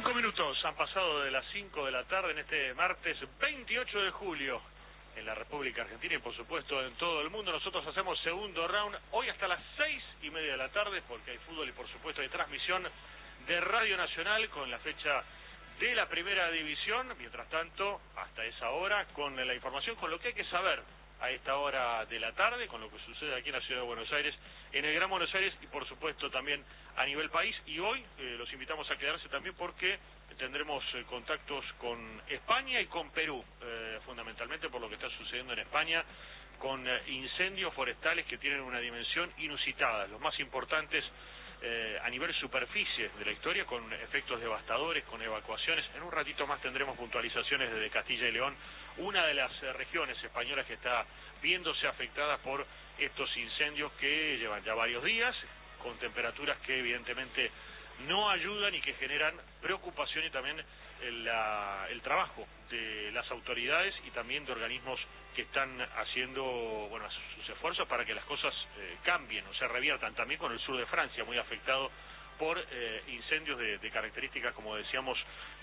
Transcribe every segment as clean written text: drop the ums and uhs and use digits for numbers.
5 minutos han pasado de las 5 de la tarde en este martes 28 de julio en la República Argentina y por supuesto en todo el mundo. Nosotros hacemos segundo round hoy hasta las 6:30 de la tarde porque hay fútbol y por supuesto hay transmisión de Radio Nacional con la fecha de la primera división. Mientras tanto, hasta esa hora, con la información, con lo que hay que saber a esta hora de la tarde, con lo que sucede aquí en la ciudad de Buenos Aires, en el Gran Buenos Aires y por supuesto también a nivel país. Y hoy los invitamos a quedarse también porque tendremos contactos con España y con Perú, fundamentalmente por lo que está sucediendo en España, con incendios forestales que tienen una dimensión inusitada, los más importantes a nivel superficie de la historia, con efectos devastadores, con evacuaciones. En un ratito más tendremos puntualizaciones desde Castilla y León, una de las regiones españolas que está viéndose afectada por estos incendios que llevan ya varios días, con temperaturas que evidentemente no ayudan y que generan preocupación y también el trabajo de las autoridades y también de organismos que están haciendo sus esfuerzos para que las cosas cambien o se reviertan, también con el sur de Francia, muy afectado por incendios de características, como decíamos,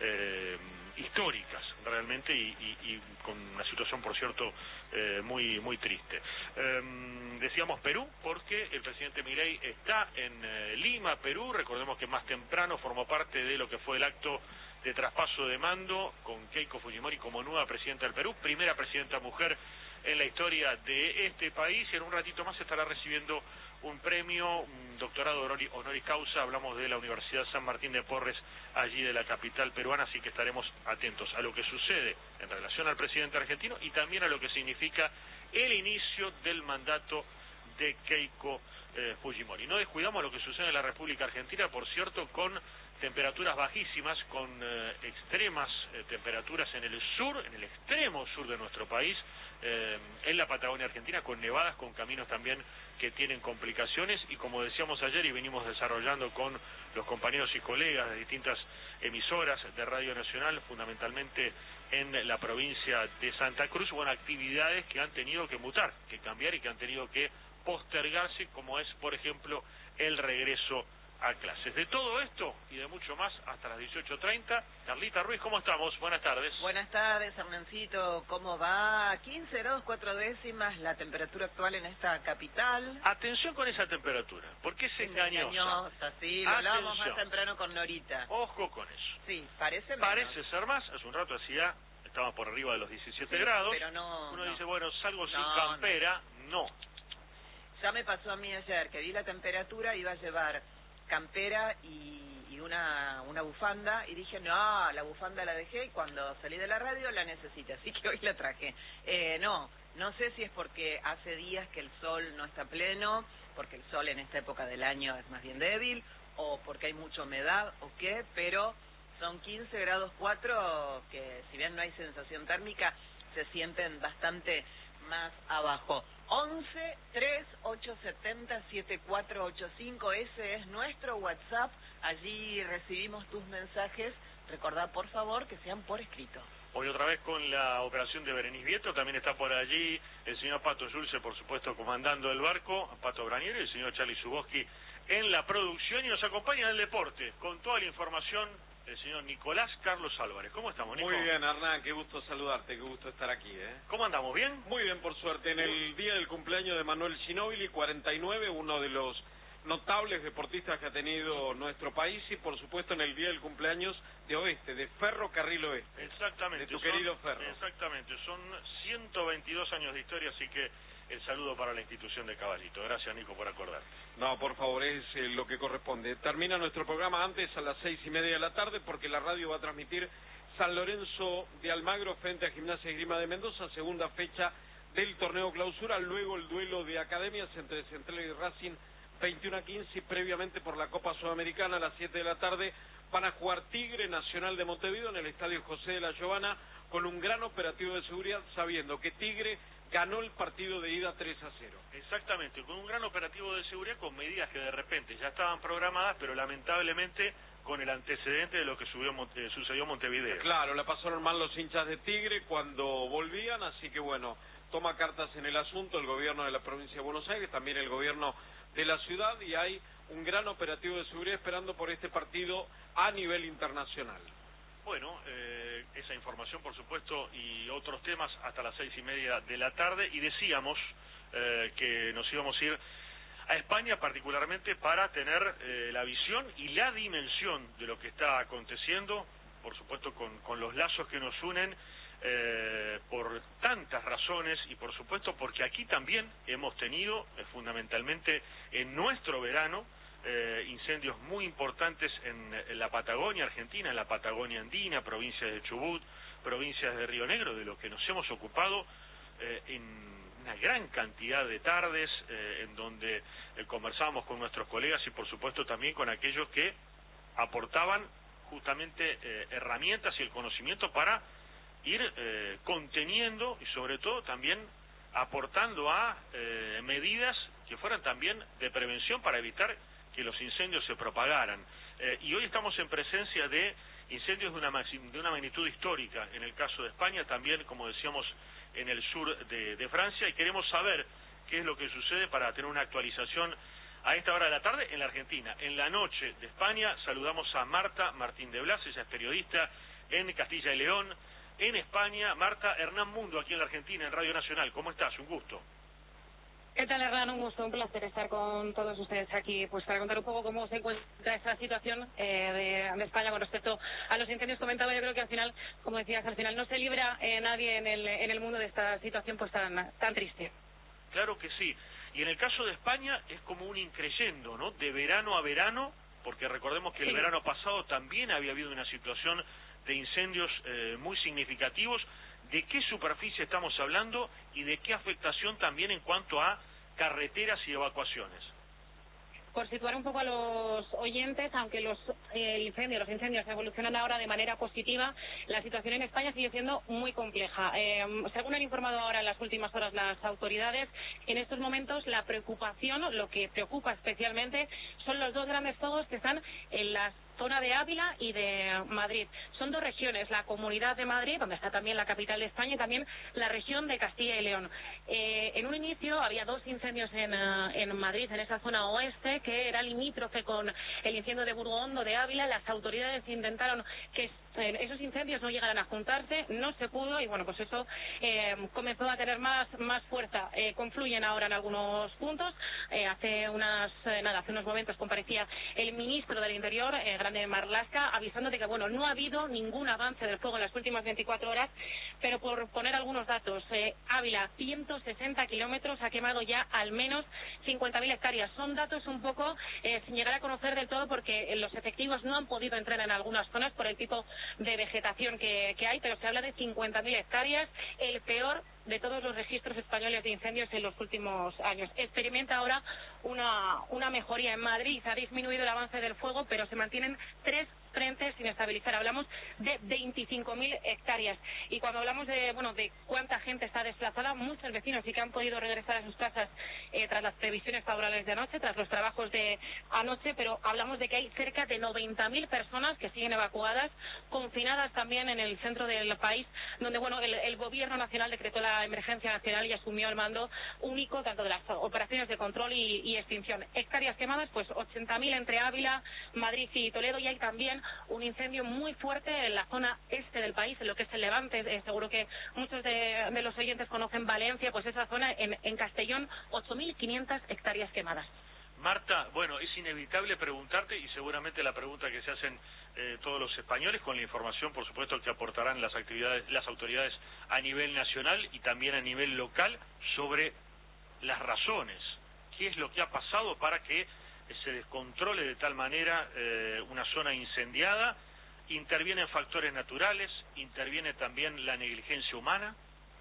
históricas realmente y con una situación, por cierto, muy triste. Decíamos Perú porque el presidente Milei está en Lima, Perú. Recordemos que más temprano formó parte de lo que fue el acto de traspaso de mando con Keiko Fujimori como nueva presidenta del Perú, primera presidenta mujer en la historia de este país, y en un ratito más estará recibiendo un premio, un doctorado honoris causa. Hablamos de la Universidad San Martín de Porres, allí de la capital peruana, así que estaremos atentos a lo que sucede en relación al presidente argentino y también a lo que significa el inicio del mandato de Keiko Fujimori. No descuidamos lo que sucede en la República Argentina, por cierto, con temperaturas bajísimas, con extremas temperaturas en el sur, en el extremo sur de nuestro país, en la Patagonia Argentina, con nevadas, con caminos también que tienen complicaciones, y como decíamos ayer y venimos desarrollando con los compañeros y colegas de distintas emisoras de Radio Nacional, fundamentalmente en la provincia de Santa Cruz, actividades que han tenido que mutar, que cambiar y que han tenido que postergarse, como es, por ejemplo, el regreso a clases. De todo esto y de mucho más hasta las 18:30. Carlita Ruiz, ¿cómo estamos? Buenas tardes. Buenas tardes, Hernancito. ¿Cómo va? 15 grados 4 décimas la temperatura actual en esta capital. Atención con esa temperatura, porque es engañosa. Engañosa, sí. Lo hablábamos más temprano con Norita. Ojo con eso. Sí, parece menos. Parece ser más. Hace un rato estaba por arriba de los 17 grados. Pero no. Uno dice, salgo sin campera. No. Ya me pasó a mí ayer que vi la temperatura, iba a llevar campera y una bufanda, y dije, no, la bufanda la dejé, y cuando salí de la radio la necesité, así que hoy la traje. No sé si es porque hace días que el sol no está pleno, porque el sol en esta época del año es más bien débil, o porque hay mucha humedad, o qué, pero son 15 grados 4 que, si bien no hay sensación térmica, se sienten bastante más abajo. 11 3 870 7485, ese es nuestro WhatsApp. Allí recibimos tus mensajes. Recordá, por favor, que sean por escrito. Hoy otra vez con la operación de Berenice Vieto, también está por allí el señor Pato Yulce, por supuesto, comandando el barco, Pato Braniero, y el señor Charlie Zuboski en la producción, y nos acompaña en el deporte con toda la información el señor Nicolás Carlos Álvarez. ¿Cómo estamos, Nico? Muy bien, Hernán, qué gusto saludarte, qué gusto estar aquí, ¿Cómo andamos? ¿Bien? Muy bien, por suerte. En el día del cumpleaños de Manuel Ginóbili, 49, uno de los notables deportistas que ha tenido nuestro país, y por supuesto en el día del cumpleaños de Oeste, de Ferrocarril Oeste. Exactamente. De tu querido Ferro. Exactamente, son 122 años de historia, así que el saludo para la institución de Caballito. Gracias, Nico, por acordar. No, por favor, es lo que corresponde. Termina nuestro programa antes, a las 6:30 de la tarde, porque la radio va a transmitir San Lorenzo de Almagro frente a Gimnasia y Esgrima de Mendoza, segunda fecha del torneo clausura, luego el duelo de academias entre Central y Racing 21:15, y previamente por la Copa Sudamericana a las 7 de la tarde van a jugar Tigre Nacional de Montevideo en el Estadio José de la Giovana, con un gran operativo de seguridad, sabiendo que Tigre ganó el partido de ida 3-0. Exactamente, con un gran operativo de seguridad, con medidas que de repente ya estaban programadas, pero lamentablemente con el antecedente de lo que sucedió en Montevideo. Claro, la pasaron mal los hinchas de Tigre cuando volvían, así que toma cartas en el asunto el gobierno de la provincia de Buenos Aires, también el gobierno de la ciudad, y hay un gran operativo de seguridad esperando por este partido a nivel internacional. Bueno, esa información, por supuesto, y otros temas hasta las 6:30 de la tarde. Y decíamos que nos íbamos a ir a España particularmente para tener la visión y la dimensión de lo que está aconteciendo, por supuesto con los lazos que nos unen por tantas razones y por supuesto porque aquí también hemos tenido fundamentalmente en nuestro verano incendios muy importantes en la Patagonia Argentina, en la Patagonia Andina, provincias de Chubut, provincias de Río Negro, de lo que nos hemos ocupado en una gran cantidad de tardes en donde conversábamos con nuestros colegas y por supuesto también con aquellos que aportaban justamente herramientas y el conocimiento para ir conteniendo y sobre todo también aportando a medidas que fueran también de prevención para evitar que los incendios se propagaran. Y hoy estamos en presencia de incendios de una magnitud histórica, en el caso de España, también, como decíamos, en el sur de Francia, y queremos saber qué es lo que sucede para tener una actualización a esta hora de la tarde en la Argentina. En la noche de España saludamos a Marta Martín de Blas, ella es periodista en Castilla y León, en España. Marta, Hernán Mundo aquí en la Argentina, en Radio Nacional. ¿Cómo estás? Un gusto. ¿Qué tal, Hernán? Un gusto, un placer estar con todos ustedes aquí, pues para contar un poco cómo se encuentra esta situación de España con respecto a los incendios. Comentaba, yo creo que al final, como decías, al final no se libra nadie en el mundo de esta situación pues tan triste. Claro que sí. Y en el caso de España es como un increyendo, ¿no? De verano a verano, porque recordemos que el verano pasado también había habido una situación de incendios muy significativos. ¿De qué superficie estamos hablando y de qué afectación también en cuanto a carreteras y evacuaciones? Por situar un poco a los oyentes, aunque los incendios evolucionan ahora de manera positiva, la situación en España sigue siendo muy compleja. Según han informado ahora en las últimas horas las autoridades, en estos momentos la preocupación, lo que preocupa especialmente, son los dos grandes fuegos que están en las zona de Ávila y de Madrid. Son dos regiones, la Comunidad de Madrid, donde está también la capital de España, y también la región de Castilla y León. En un inicio había dos incendios en Madrid, en esa zona oeste, que era limítrofe con el incendio de Burgondo de Ávila. Las autoridades intentaron que esos incendios no llegaran a juntarse, no se pudo, y bueno, pues eso comenzó a tener más fuerza. Confluyen ahora en algunos puntos. Hace unos momentos comparecía el ministro del Interior, Grande Marlaska, avisando de que bueno, no ha habido ningún avance del fuego en las últimas 24 horas, pero por poner algunos datos, Ávila, 160 kilómetros, ha quemado ya al menos 50.000 hectáreas. Son datos un poco sin llegar a conocer del todo, porque los efectivos no han podido entrar en algunas zonas por el tipo de vegetación que hay, pero se habla de 50.000 hectáreas, el peor de todos los registros españoles de incendios en los últimos años. Experimenta ahora una mejoría en Madrid. Ha disminuido el avance del fuego, pero se mantienen 3 frentes sin estabilizar. Hablamos de 25.000 hectáreas. Y cuando hablamos de cuánta gente está desplazada, muchos vecinos sí que han podido regresar a sus casas tras las previsiones favorables de anoche, tras los trabajos de anoche, pero hablamos de que hay cerca de 90.000 personas que siguen evacuadas, confinadas también en el centro del país, donde el gobierno nacional decretó la emergencia nacional y asumió el mando único tanto de las operaciones de control y extinción. Hectáreas quemadas, pues 80.000 entre Ávila, Madrid y Toledo, y hay también un incendio muy fuerte en la zona este del país, en lo que es el Levante. Seguro que muchos de los oyentes conocen Valencia, pues esa zona en Castellón, 8.500 hectáreas quemadas. Marta, bueno, es inevitable preguntarte, y seguramente la pregunta que se hacen todos los españoles, con la información, por supuesto, que aportarán las autoridades a nivel nacional y también a nivel local, sobre las razones. ¿Qué es lo que ha pasado para que se descontrole de tal manera una zona incendiada? ¿Intervienen factores naturales? ¿Interviene también la negligencia humana?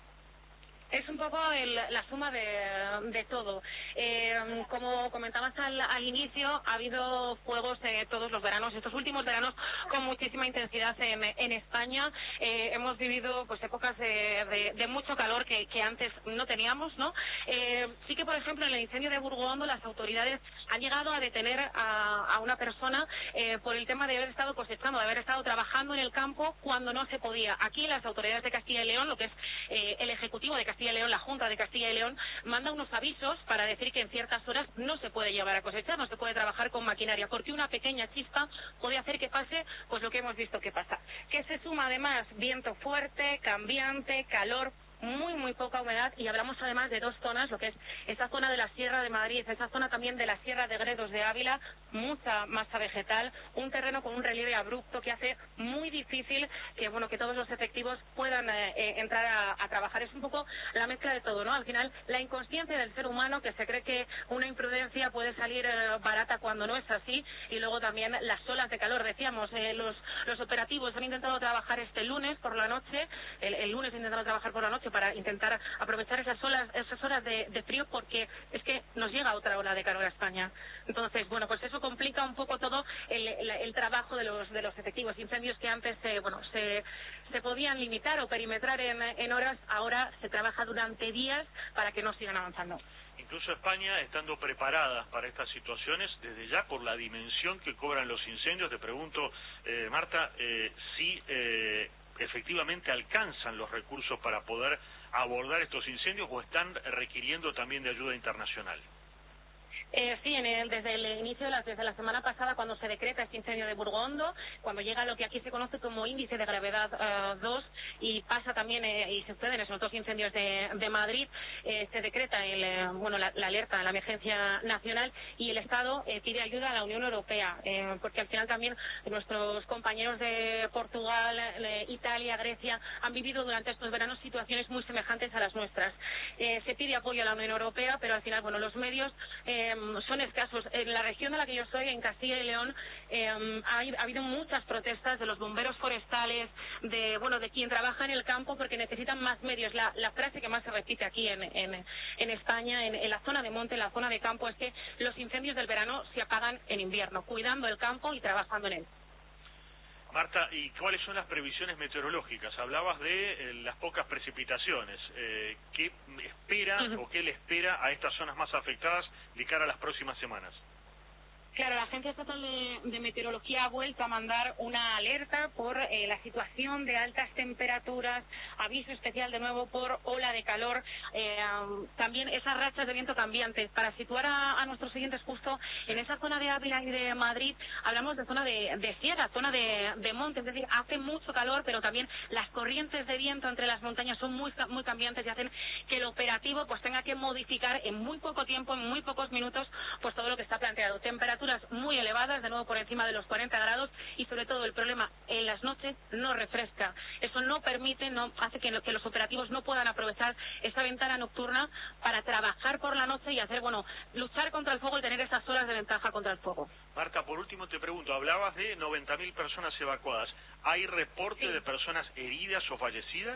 Es un poco la suma de todo. Como comentabas al inicio, ha habido fuegos todos los veranos, estos últimos veranos, con muchísima intensidad en España. Hemos vivido pues épocas de mucho calor que antes no teníamos, ¿no? Sí que, por ejemplo, en el incendio de Burgondo, las autoridades han llegado a detener a una persona por el tema de haber estado cosechando, de haber estado trabajando en el campo cuando no se podía. Aquí las autoridades de Castilla y León, lo que es el Ejecutivo de Castilla Castilla y León, la Junta de Castilla y León, manda unos avisos para decir que en ciertas horas no se puede llevar a cosechar, no se puede trabajar con maquinaria, porque una pequeña chispa puede hacer que pase pues lo que hemos visto que pasa. Que se suma además viento fuerte, cambiante, calor, muy poca humedad, y hablamos además de dos zonas, lo que es esa zona de la Sierra de Madrid, esa zona también de la Sierra de Gredos de Ávila, mucha masa vegetal, un terreno con un relieve abrupto que hace muy difícil que todos los efectivos puedan entrar a trabajar. Es un poco la mezcla de todo, ¿no? Al final, la inconsciencia del ser humano, que se cree que una imprudencia puede salir barata cuando no es así, y luego también las olas de calor. Decíamos, los operativos han intentado trabajar este lunes por la noche, el lunes han intentado trabajar por la noche para intentar aprovechar esas horas de frío, porque es que nos llega otra ola de calor a España. Entonces, bueno, pues eso complica un poco todo el trabajo de los efectivos. Incendios que antes se podían limitar o perimetrar en horas, ahora se trabaja durante días para que no sigan avanzando. Incluso España, estando preparada para estas situaciones, desde ya por la dimensión que cobran los incendios, te pregunto, Marta, si efectivamente alcanzan los recursos para poder abordar estos incendios o están requiriendo también de ayuda internacional. Sí, desde el inicio, desde la semana pasada, cuando se decreta este incendio de Burgondo, cuando llega lo que aquí se conoce como índice de gravedad 2, y pasa también, y se suceden esos dos incendios de Madrid, se decreta la alerta, la emergencia nacional, y el Estado pide ayuda a la Unión Europea, porque al final también nuestros compañeros de Portugal, Italia, Grecia, han vivido durante estos veranos situaciones muy semejantes a las nuestras. Se pide apoyo a la Unión Europea, pero al final, los medios son escasos. En la región de la que yo estoy, en Castilla y León, ha habido muchas protestas de los bomberos forestales, de quien trabaja en el campo, porque necesitan más medios. La frase que más se repite aquí en España, en la zona de monte, en la zona de campo, es que los incendios del verano se apagan en invierno, cuidando el campo y trabajando en él. Marta, ¿y cuáles son las previsiones meteorológicas? Hablabas de las pocas precipitaciones. ¿Qué espera o qué le espera a estas zonas más afectadas de cara a las próximas semanas? Claro, la Agencia Estatal de Meteorología ha vuelto a mandar una alerta por la situación de altas temperaturas, aviso especial de nuevo por ola de calor, también esas rachas de viento cambiantes. Para situar a nuestros siguientes justo en esa zona de Ávila y de Madrid, hablamos de zona de sierra, zona de monte, es decir, hace mucho calor, pero también las corrientes de viento entre las montañas son muy cambiantes y hacen que el operativo tenga que modificar en muy poco tiempo, en muy pocos minutos, todo lo que está planteado. Temperaturas muy elevadas, de nuevo por encima de los 40 grados, y sobre todo el problema en las noches no refresca. Eso no hace que los operativos no puedan aprovechar esa ventana nocturna para trabajar por la noche y hacer, luchar contra el fuego y tener esas horas de ventaja contra el fuego. Marta, por último te pregunto, hablabas de 90.000 personas evacuadas. ¿Hay reporte de personas heridas o fallecidas?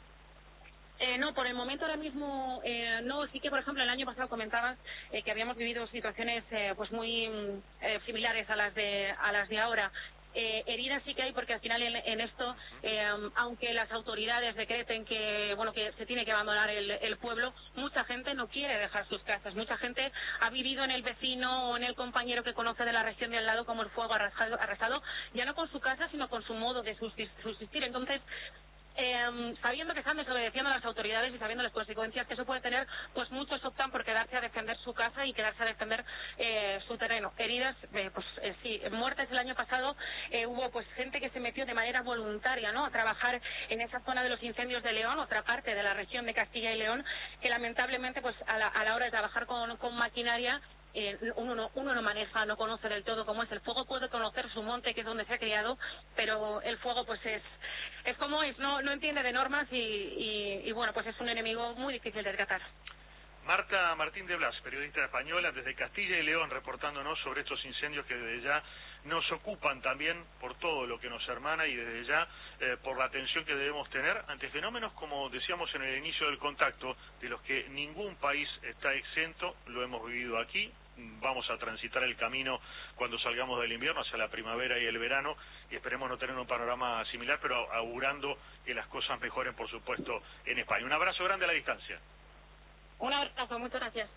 No, por el momento ahora mismo no. Sí que, por ejemplo, el año pasado comentabas que habíamos vivido situaciones muy similares a las de ahora. Heridas sí que hay, porque al final en esto, aunque las autoridades decreten que se tiene que abandonar el pueblo, mucha gente no quiere dejar sus casas. Mucha gente ha vivido en el vecino o en el compañero que conoce de la región de al lado, como el fuego arrasado, ya no con su casa, sino con su modo de subsistir. Entonces, sabiendo que están desobedeciendo a las autoridades y sabiendo las consecuencias que eso puede tener, muchos optan por quedarse a defender su casa y quedarse a defender su terreno. Heridas, sí, muertes el año pasado, hubo gente que se metió de manera voluntaria, ¿no?, a trabajar en esa zona de los incendios de León, otra parte de la región de Castilla y León, que lamentablemente a la hora de trabajar con maquinaria, uno no maneja, no conoce del todo cómo es el fuego. Puede conocer su monte, que es donde se ha criado, pero el fuego es como es, no entiende de normas y es un enemigo muy difícil de tratar. Marta Martín de Blas, periodista española desde Castilla y León, reportándonos sobre estos incendios que desde ya nos ocupan también por todo lo que nos hermana y desde ya por la atención que debemos tener ante fenómenos, como decíamos en el inicio del contacto, de los que ningún país está exento. Lo hemos vivido aquí, vamos a transitar el camino cuando salgamos del invierno hacia la primavera y el verano, y esperemos no tener un panorama similar, pero augurando que las cosas mejoren, por supuesto, en España. Un abrazo grande a la distancia. Un abrazo, muchas gracias.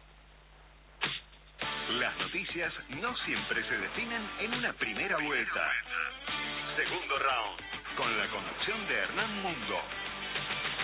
Las noticias no siempre se definen en una primera vuelta. Segundo round, con la conducción de Hernán Mundo.